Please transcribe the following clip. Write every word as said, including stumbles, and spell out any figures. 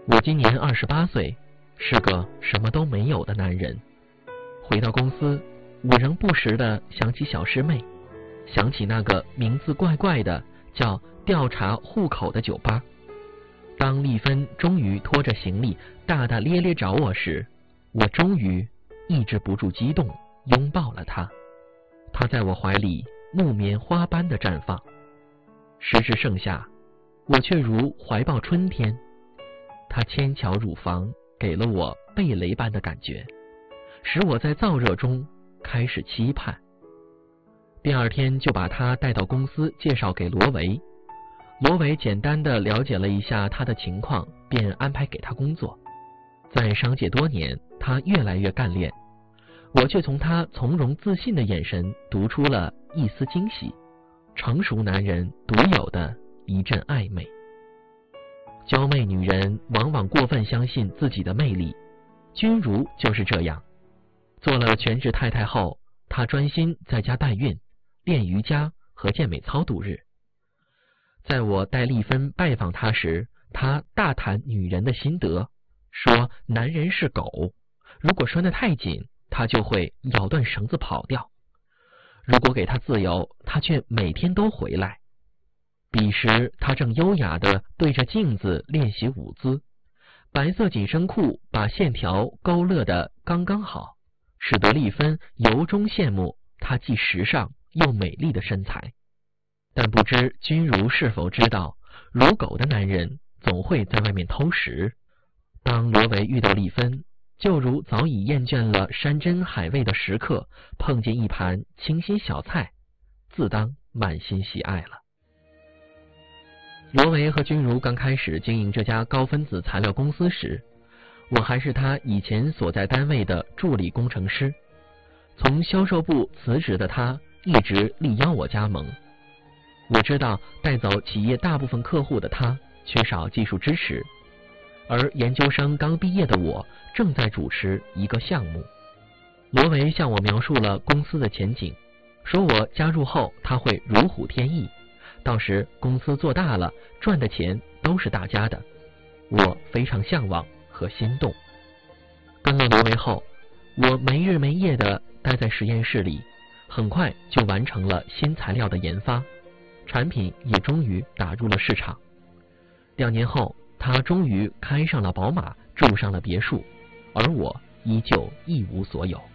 我今年二十八岁，是个什么都没有的男人。回到公司，我仍不时地想起小师妹，想起那个名字怪怪的叫调查户口的酒吧。当丽芬终于拖着行李大大咧咧找我时，我终于抑制不住激动，拥抱了她。她在我怀里木棉花般的绽放。时至盛夏，我却如怀抱春天。她纤巧乳房给了我蓓蕾般的感觉，使我在燥热中开始期盼。第二天就把她带到公司介绍给罗维。罗维简单的了解了一下她的情况，便安排给她工作。在商界多年，她越来越干练，我却从她从容自信的眼神读出了一丝惊喜，成熟男人独有的一阵暧昧。娇媚女人往往过分相信自己的魅力，君如就是这样。做了全职太太后，她专心在家代孕、练瑜伽和健美操度日。在我带丽芬拜访她时，她大谈女人的心得，说男人是狗，如果拴得太紧，他就会咬断绳子跑掉；如果给他自由，他却每天都回来。彼时他正优雅地对着镜子练习舞姿，白色紧身裤把线条勾勒得刚刚好，使得丽芬由衷羡慕他既时尚又美丽的身材。但不知君如是否知道，如狗的男人总会在外面偷食。当罗维遇到丽芬，就如早已厌倦了山珍海味的食客碰见一盘清新小菜，自当满心喜爱了。罗维和君如刚开始经营这家高分子材料公司时，我还是他以前所在单位的助理工程师。从销售部辞职的他一直力邀我加盟。我知道带走企业大部分客户的他缺少技术支持，而研究生刚毕业的我正在主持一个项目。罗维向我描述了公司的前景，说我加入后他会如虎添翼，到时公司做大了，赚的钱都是大家的。我非常向往和心动。跟了罗维后，我没日没夜地待在实验室里，很快就完成了新材料的研发，产品也终于打入了市场。两年后，他终于开上了宝马，住上了别墅，而我依旧一无所有。